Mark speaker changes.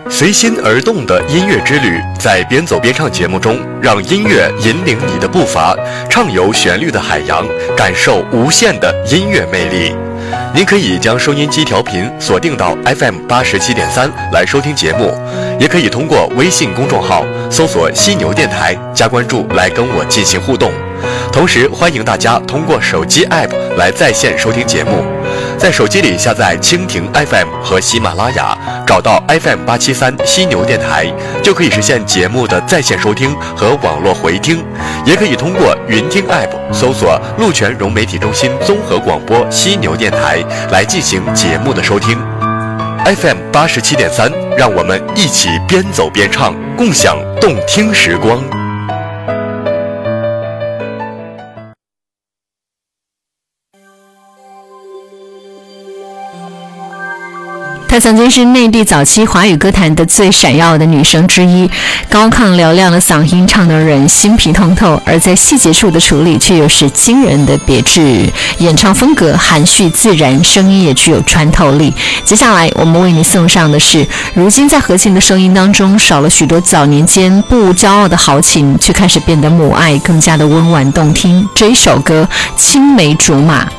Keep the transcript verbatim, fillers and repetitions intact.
Speaker 1: 随心而动的音乐之旅，在边走边唱节目中，让音乐引领你的步伐，畅游旋律的海洋，感受无限的音乐魅力。您可以将收音机调频锁定到 F M 八十七点三来收听节目，也可以通过微信公众号搜索犀牛电台加关注来跟我进行互动。同时欢迎大家通过手机 App 来在线收听节目，在手机里下载蜻蜓 F M 和喜马拉雅，找到 F M 八七三犀牛电台，就可以实现节目的在线收听和网络回听。也可以通过云听 App 搜索鹿泉融媒体中心综合广播犀牛电台来进行节目的收听。F M 八十七点三，让我们一起边走边唱，共享动听时光。
Speaker 2: 她曾经是内地早期华语歌坛的最闪耀的女生之一，高亢嘹亮的嗓音唱得人心皮通透，而在细节处的处理却又是惊人的别致，演唱风格含蓄自然，声音也具有穿透力。接下来我们为你送上的是，如今在和琴的声音当中少了许多早年间不骄傲的豪情，却开始变得母爱，更加的温婉动听。这一首歌《青梅竹马》。